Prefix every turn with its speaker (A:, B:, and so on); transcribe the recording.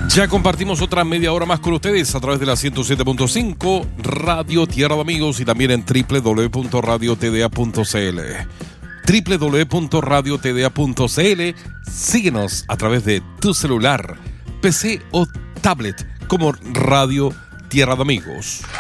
A: Ya compartimos otra media hora más con ustedes a través de la 107.5 Radio Tierra de Amigos y también en www.radiotda.cl. www.radiotda.cl. Síguenos a través de tu celular, PC o tablet como Radio Tierra de Amigos.